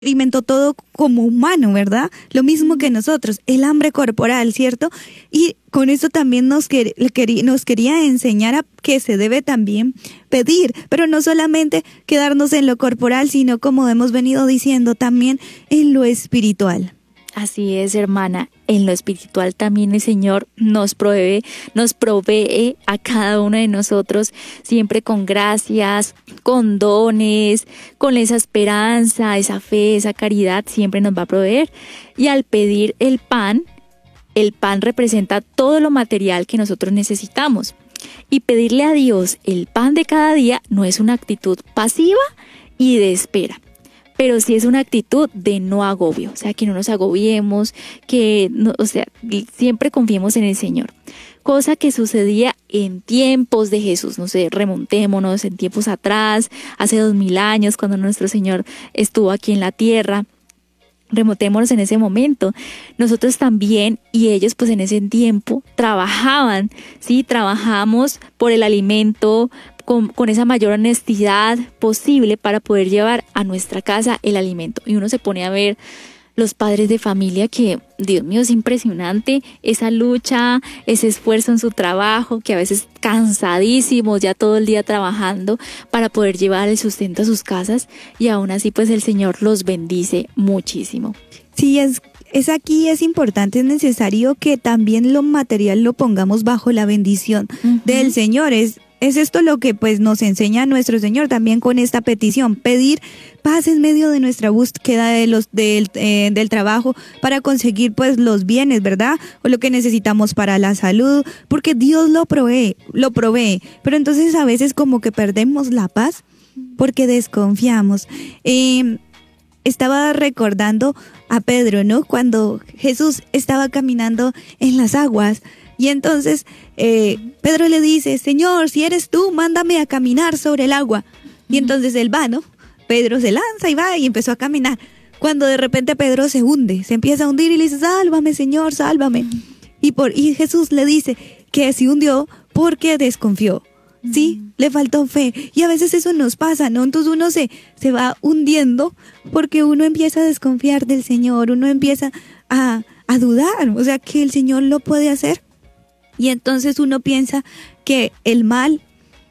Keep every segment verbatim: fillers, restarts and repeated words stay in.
experimentó todo como humano, ¿verdad? Lo mismo que nosotros, el hambre corporal, ¿cierto? Y con eso también nos, quer, nos quería enseñar a que se debe también pedir, pero no solamente quedarnos en lo corporal, sino como hemos venido diciendo, también en lo espiritual. Así es, hermana. En lo espiritual también el Señor nos provee, nos provee a cada uno de nosotros siempre con gracias, con dones, con esa esperanza, esa fe, esa caridad, siempre nos va a proveer. Y al pedir el pan, el pan representa todo lo material que nosotros necesitamos. Y pedirle a Dios el pan de cada día no es una actitud pasiva y de espera, pero sí es una actitud de no agobio, o sea, que no nos agobiemos, que, no, o sea, siempre confiemos en el Señor. Cosa que sucedía en tiempos de Jesús, no sé, remontémonos en tiempos atrás, hace dos mil años, cuando nuestro Señor estuvo aquí en la tierra. Remontémonos en ese momento. Nosotros también y ellos pues en ese tiempo trabajaban, ¿sí? Trabajamos por el alimento, Con, con esa mayor honestidad posible para poder llevar a nuestra casa el alimento. Y uno se pone a ver los padres de familia que, Dios mío, es impresionante esa lucha, ese esfuerzo en su trabajo, que a veces cansadísimos ya todo el día trabajando para poder llevar el sustento a sus casas, y aún así pues el Señor los bendice muchísimo. Sí, es Es aquí, es importante, es necesario que también lo material lo pongamos bajo la bendición uh-huh. del Señor. Es, es esto lo que pues nos enseña nuestro Señor también con esta petición, pedir paz en medio de nuestra búsqueda de los, del, eh, del trabajo para conseguir pues los bienes, ¿verdad? O lo que necesitamos para la salud, porque Dios lo provee, lo provee. Pero entonces a veces como que perdemos la paz porque desconfiamos. Eh, Estaba recordando a Pedro, ¿no? Cuando Jesús estaba caminando en las aguas y entonces eh, Pedro le dice, Señor, si eres tú, mándame a caminar sobre el agua. Y entonces él va, ¿no? Pedro se lanza y va y empezó a caminar. Cuando de repente Pedro se hunde, se empieza a hundir y le dice, sálvame, Señor, sálvame. Y, por, y Jesús le dice que se hundió porque desconfió. Sí, le faltó fe. Y a veces eso nos pasa, ¿no? Entonces uno se, se va hundiendo porque uno empieza a desconfiar del Señor, uno empieza a, a dudar, o sea, que el Señor lo puede hacer. Y entonces uno piensa que el mal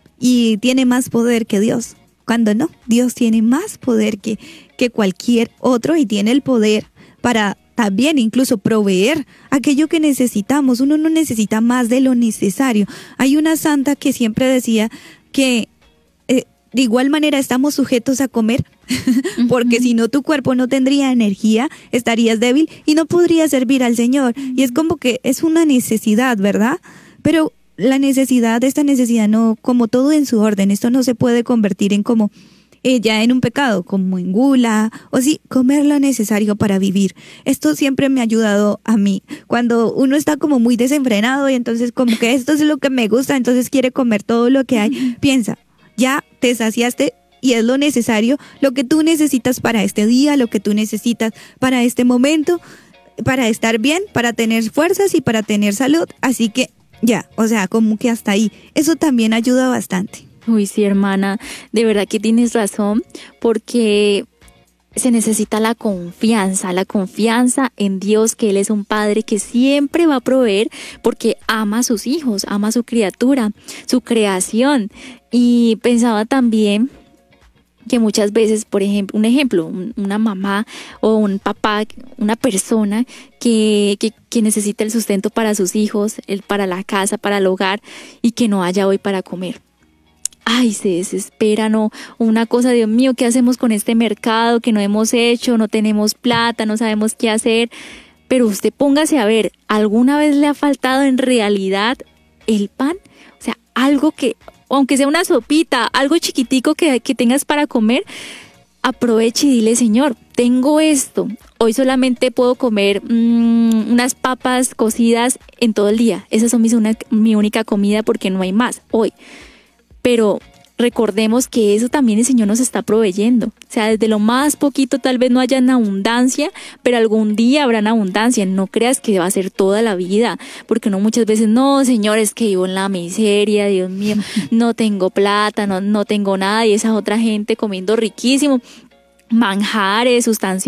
y tiene más poder que Dios, cuando no, Dios tiene más poder que, que cualquier otro y tiene el poder para también incluso proveer aquello que necesitamos. Uno no necesita más de lo necesario. Hay una santa que siempre decía que eh, de igual manera estamos sujetos a comer, porque uh-huh. si no tu cuerpo no tendría energía, estarías débil y no podrías servir al Señor. Uh-huh. Y es como que es una necesidad, ¿verdad? Pero la necesidad, esta necesidad no, como todo en su orden, esto no se puede convertir en como Eh, ya en un pecado, como en gula, o sí, comer lo necesario para vivir. Esto siempre me ha ayudado a mí. Cuando uno está como muy desenfrenado y entonces como que esto es lo que me gusta, entonces quiere comer todo lo que hay, piensa, ya te saciaste y es lo necesario, lo que tú necesitas para este día, lo que tú necesitas para este momento, para estar bien, para tener fuerzas y para tener salud. Así que ya, o sea, como que hasta ahí. Eso también ayuda bastante. Uy, sí, hermana, de verdad que tienes razón, porque se necesita la confianza, la confianza en Dios, que Él es un Padre que siempre va a proveer porque ama a sus hijos, ama a su criatura, su creación. Y pensaba también que muchas veces, por ejemplo, un ejemplo, una mamá o un papá, una persona que, que, que necesita el sustento para sus hijos, el, para la casa, para el hogar, y que no haya hoy para comer. Ay, se desesperan o una cosa, Dios mío, ¿qué hacemos con este mercado que no hemos hecho? No tenemos plata, no sabemos qué hacer. Pero usted póngase a ver, ¿alguna vez le ha faltado en realidad el pan? O sea, algo que, aunque sea una sopita, algo chiquitico que, que tengas para comer, aproveche y dile, Señor, tengo esto. Hoy solamente puedo comer mmm, unas papas cocidas en todo el día. Esas son mis una, mi única comida porque no hay más hoy. Pero recordemos que eso también el Señor nos está proveyendo. O sea, desde lo más poquito tal vez no haya en abundancia, pero algún día habrá en abundancia. No creas que va a ser toda la vida, porque no muchas veces, no, Señor, es que vivo en la miseria, Dios mío, no tengo plata, no, no tengo nada, y esa otra gente comiendo riquísimo. manjares, sustancias